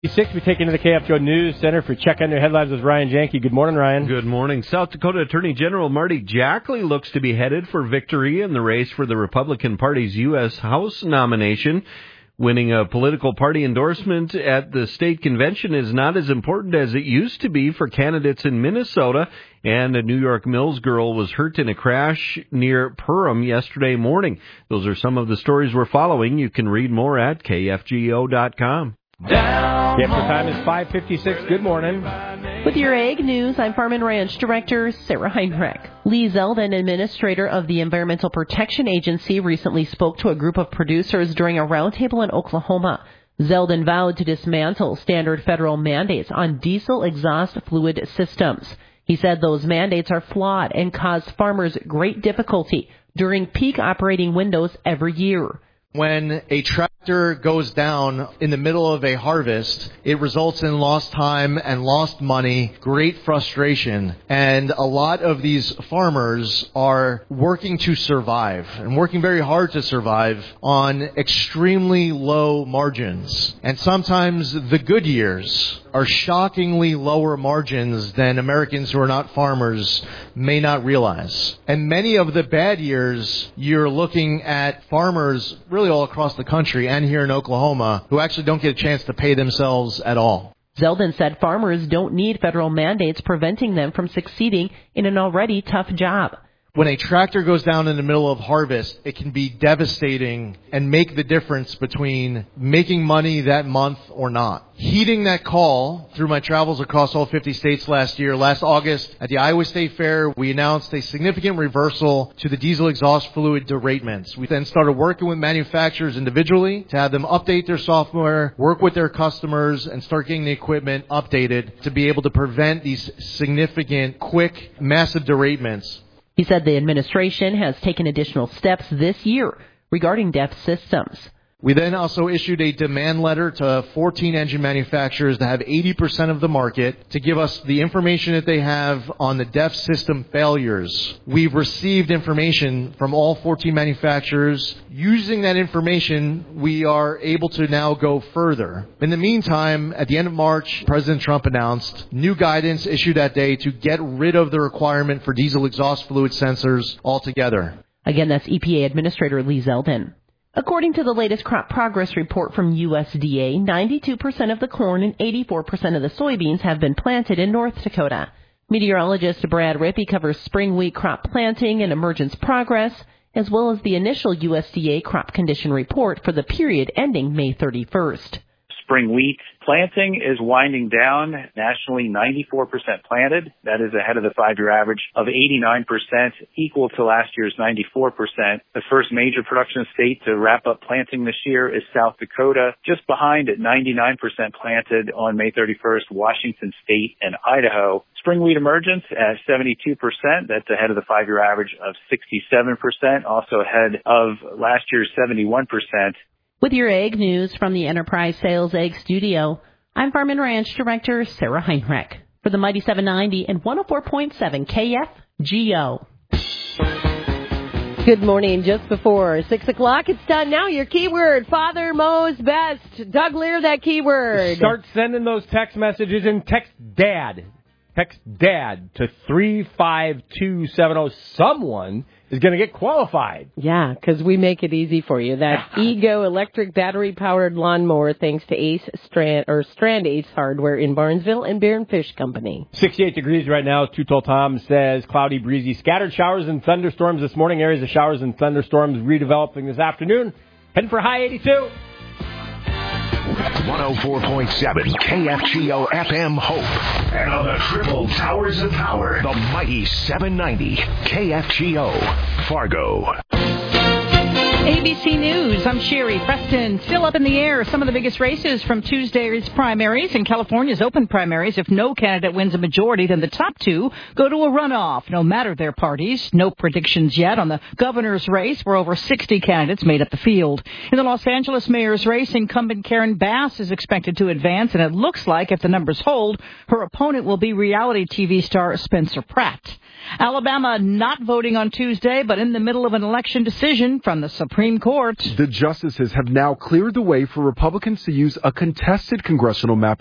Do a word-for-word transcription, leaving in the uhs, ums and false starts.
Six, we take into the K F G O News Center for Check on Your Headlines with Ryan Janke. Good morning, Ryan. Good morning. South Dakota Attorney General Marty Jackley looks to be headed for victory in the race for the Republican Party's U S House nomination. Winning a political party endorsement at the state convention is not as important as it used to be for candidates in Minnesota, and a New York Mills girl was hurt in a crash near Perham yesterday morning. Those are some of the stories we're following. You can read more at K F G O dot com. Down the time is five fifty-six. Good morning. With your Ag News, I'm Farm and Ranch Director Sarah Heinrich. Lee Zeldin, administrator of the Environmental Protection Agency, recently spoke to a group of producers during a roundtable in Oklahoma. Zeldin vowed to dismantle standard federal mandates on diesel exhaust fluid systems. He said those mandates are flawed and cause farmers great difficulty during peak operating windows every year. When a tractor goes down in the middle of a harvest, it results in lost time and lost money, great frustration, and a lot of these farmers are working to survive and working very hard to survive on extremely low margins. And sometimes the good years are shockingly lower margins than Americans who are not farmers may not realize. And many of the bad years, you're looking at farmers really all across the country and here in Oklahoma who actually don't get a chance to pay themselves at all. Zeldin said farmers don't need federal mandates preventing them from succeeding in an already tough job. When a tractor goes down in the middle of harvest, it can be devastating and make the difference between making money that month or not. Heeding that call through my travels across all fifty states last year, last August at the Iowa State Fair, we announced a significant reversal to the diesel exhaust fluid deratements. We then started working with manufacturers individually to have them update their software, work with their customers, and start getting the equipment updated to be able to prevent these significant, quick, massive deratements. He said the administration has taken additional steps this year regarding D E F systems. We then also issued a demand letter to fourteen engine manufacturers that have eighty percent of the market to give us the information that they have on the D E F system failures. We've received information from all fourteen manufacturers. Using that information, we are able to now go further. In the meantime, at the end of March, President Trump announced new guidance issued that day to get rid of the requirement for diesel exhaust fluid sensors altogether. Again, that's E P A Administrator Lee Zeldin. According to the latest crop progress report from U S D A, ninety-two percent of the corn and eighty-four percent of the soybeans have been planted in North Dakota. Meteorologist Brad Rippey covers spring wheat crop planting and emergence progress, as well as the initial U S D A crop condition report for the period ending May thirty-first. Spring wheat planting is winding down. Nationally, ninety-four percent planted. That is ahead of the five-year average of eighty-nine percent, equal to last year's ninety-four percent. The first major production state to wrap up planting this year is South Dakota, just behind at ninety-nine percent planted on May thirty-first, Washington State and Idaho. Spring wheat emergence at seventy-two percent. That's ahead of the five-year average of sixty-seven percent, also ahead of last year's seventy-one percent. With your Ag News from the Enterprise Sales Ag Studio, I'm Farm and Ranch Director Sarah Heinrich for the Mighty seven ninety and one oh four point seven K F G O. Good morning. Just before six o'clock, it's done now. Your keyword, Father Mo's Best. Doug Lear, that keyword. Start sending those text messages and text DAD. Text DAD to three five two seven zero. Someone is going to get qualified. Yeah, because we make it easy for you. That Ego electric battery-powered lawnmower, thanks to Ace Strand or Strand Ace Hardware in Barnesville and Bear and Fish Company. sixty-eight degrees right now. Two Toll Tom says cloudy, breezy, scattered showers and thunderstorms this morning. Areas of showers and thunderstorms redeveloping this afternoon. Heading for high eighty-two. one oh four point seven K F G O F M Hope. And on the triple towers of power, the mighty seven ninety K F G O Fargo. A B C News, I'm Sherry Preston. Still up in the air, some of the biggest races from Tuesday's primaries and California's open primaries. If no candidate wins a majority, then the top two go to a runoff, no matter their parties. No predictions yet on the governor's race, where over sixty candidates made up the field. In the Los Angeles mayor's race, incumbent Karen Bass is expected to advance, and it looks like, if the numbers hold, her opponent will be reality T V star Spencer Pratt. Alabama not voting on Tuesday, but in the middle of an election decision from the Supreme Supreme Court. The justices have now cleared the way for Republicans to use a contested congressional map